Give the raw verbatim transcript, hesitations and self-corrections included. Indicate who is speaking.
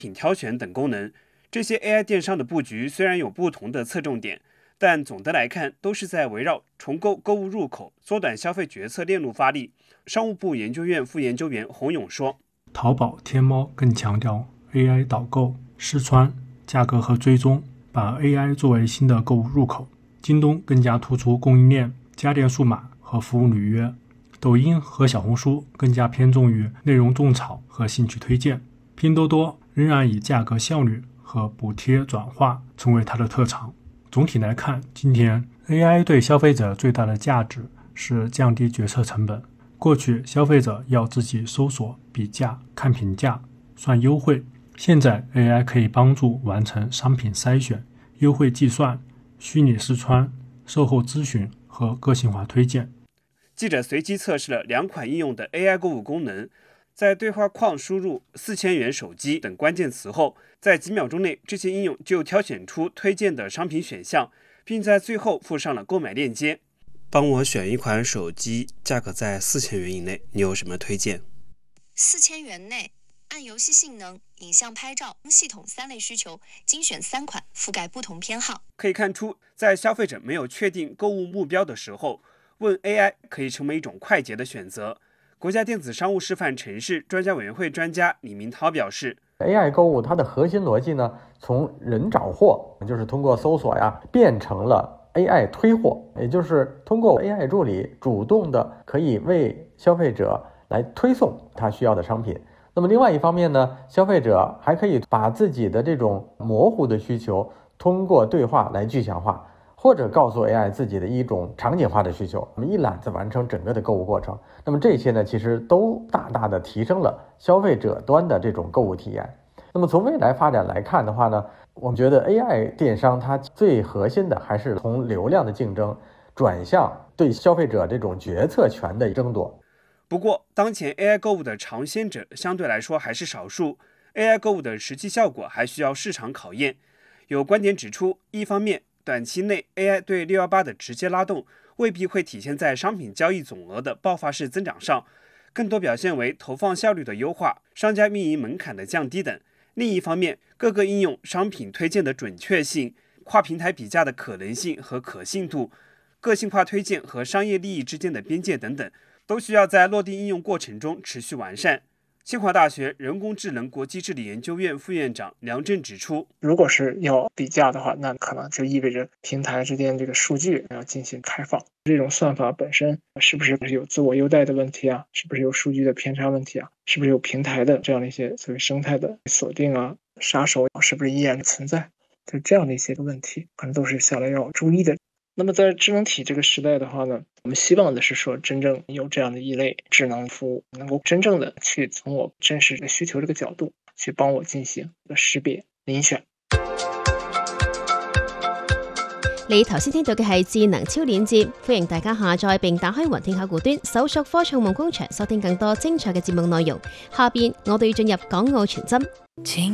Speaker 1: 品挑选等功能。这些 A I 电商的布局虽然有不同的侧重点，但总的来看都是在围绕重构购物入口、缩短消费决策链路发力。商务部研究院副研究员洪勇说：“
Speaker 2: 淘宝、天猫更强调 A I 导购、试穿、价格和追踪，把 A I 作为新的购物入口。京东更加突出供应链、家电数码和服务履约。抖音和小红书更加偏重于内容种草和兴趣推荐。拼多多仍然以价格效率和补贴转化成为它的特长。总体来看，今天 A I 对消费者最大的价值是降低决策成本。过去消费者要自己搜索、比价、看评价、算优惠，现在 A I 可以帮助完成商品筛选、优惠计算、虚拟试穿、售后咨询和个性化推荐。”
Speaker 1: 记者随机测试了两款应用的 A I 购物功能，在对话框输入四千元手机等关键词后，在几秒钟内，这些应用就挑选出推荐的商品选项，并在最后附上了购买链接。帮我选一款手机，价格在四千元以内，你有什么推荐？
Speaker 3: 四千元内，按游戏性能、影像拍照、系统三类需求，精选三款，覆盖不同偏好。可以看出，在消费者没有确定购物目标的时候，问 A I 可以成为一种快捷的选择。国家电子商务示范城市专家委员会专家李明涛表示
Speaker 4: ，A I 购物它的核心逻辑呢，从人找货，就是通过搜索呀，变成了 A I 推货，也就是通过 A I 助理主动的可以为消费者来推送他需要的商品。那么另外一方面呢，消费者还可以把自己的这种模糊的需求通过对话来具象化，或者告诉 A I 自己的一种场景化的需求，我们一揽子完成整个的购物过程。那么这些呢，其实都大大的提升了消费者端的这种购物体验。那么从未来发展来看的话呢，我们觉得 A I 电商它最核心的还是从流量的竞争转向对消费者这种决策权的争夺。
Speaker 1: 不过，当前 A I 购物的尝鲜者相对来说还是少数 ，A I 购物的实际效果还需要市场考验。有观点指出，一方面，短期内 A I 对六一八的直接拉动未必会体现在商品交易总额的爆发式增长上，更多表现为投放效率的优化、商家运营门槛的降低等。另一方面，各个应用商品推荐的准确性、跨平台比价的可能性和可信度、个性化推荐和商业利益之间的边界等等，都需要在落地应用过程中持续完善。清华大学人工智能国际治理研究院副院长梁振指出，
Speaker 5: 如果是要比价的话，那可能就意味着平台之间这个数据要进行开放，这种算法本身是不是有自我优待的问题啊，是不是有数据的偏差问题啊，是不是有平台的这样的一些所谓生态的锁定啊，杀手是不是依然存在，就这样的一些问题可能都是下来要注意的。那么在智能体这个时代的话呢，我们希望的是说真正有这样的一类智能服务，能够真正的去从我真实的需求这个角度去帮我进行一个识别遴选。
Speaker 6: 你頭先聽到嘅係智能超鏈接，歡迎大家下載並打開雲聽客戶端，搜索科創夢工場，收聽更多精彩嘅節目內容。下邊我哋要進入港澳傳真。